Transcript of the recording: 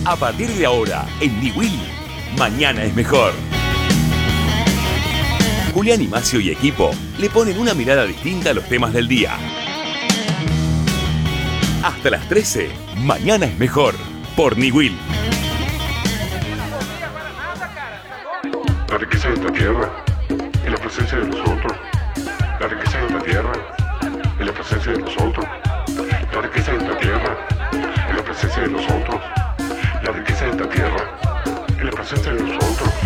A partir de ahora, en Niwil, mañana es mejor. Julián Imacio y equipo le ponen una mirada distinta a los temas del día. Hasta las 13, mañana es mejor, por Niwil. La riqueza de esta tierra y la presencia de los otros. La riqueza de esta tierra y la presencia de los otros.